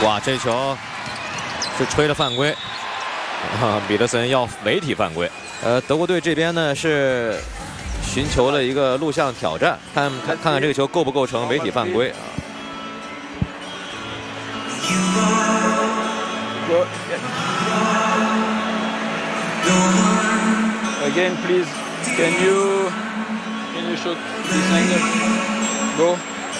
哇，这球是吹了犯规，彼得森要违体犯规。德国队这边呢是寻求了一个录像挑战，看看这个球构不构成违体犯规啊。 Again, please. Can you shoot this angle? Go.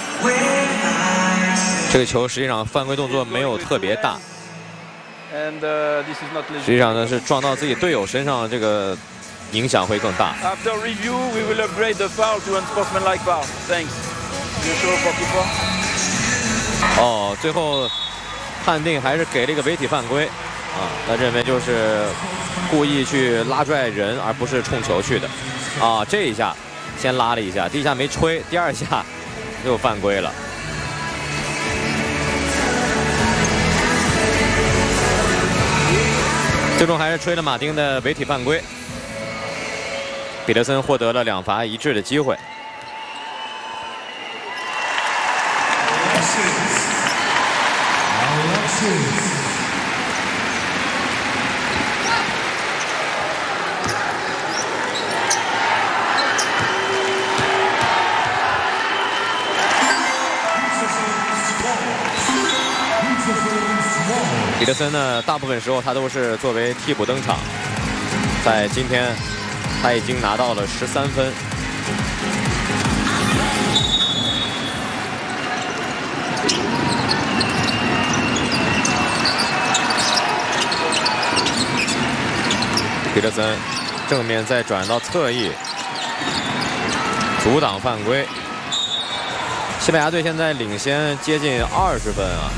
这个球实际上犯规动作没有特别大， And this is not 实际上呢是撞到自己队友身上，这个影响会更大。 After review, we will upgrade the foul to unsportsmanlike foul. Thanks. You show 44. 哦，最后判定还是给了一个违体犯规啊，他认为就是故意去拉拽人，而不是冲球去的啊。这一下先拉了一下，第一下没吹，第二下又犯规了。 最终还是吹了马丁的违体犯规，彼得森获得了2罚1掷的机会。彼得森呢，大部分时候他都是作为替补登场，在今天他已经拿到了13分。彼得森正面再转到侧翼，阻挡犯规。西班牙队现在领先接近20分啊。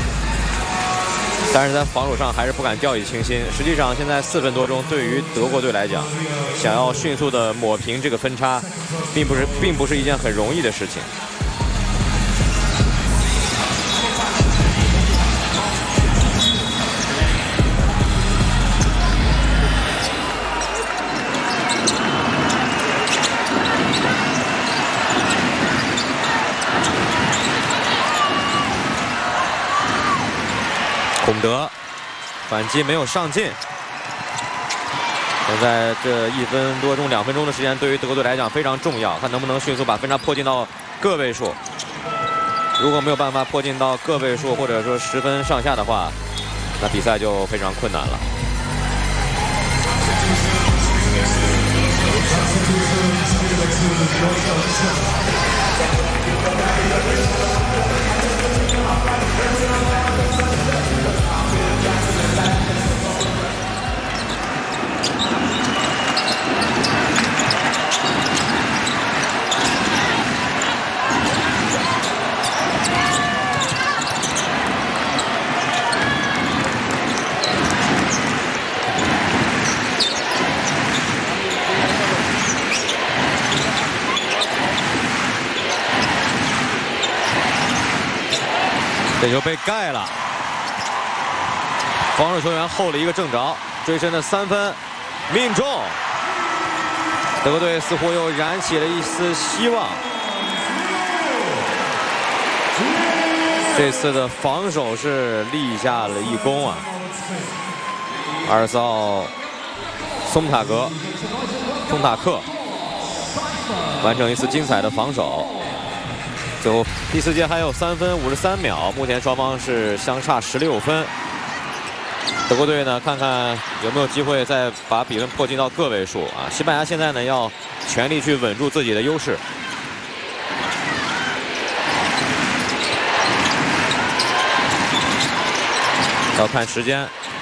但是在防守上还是不敢掉以轻心。实际上，现在4分多钟对于德国队来讲，想要迅速的抹平这个分差，并不是一件很容易的事情。孔德反击没有上进。现在这1分多钟、2分钟的时间，对于德国队来讲非常重要，看能不能迅速把分差迫近到个位数。如果没有办法迫近到个位数，或者说10分上下的话，那比赛就非常困难了。这球被盖了，防守球员后了一个正着，追身的3分命中，德国队似乎又燃起了一丝希望。这次的防守是立下了一功啊！24号松塔克完成一次精彩的防守。 最后第4节还有3分53秒，目前双方是相差16分。德国队呢，看看有没有机会再把比分迫近到个位数啊！西班牙现在呢要全力去稳住自己的优势。要看时间，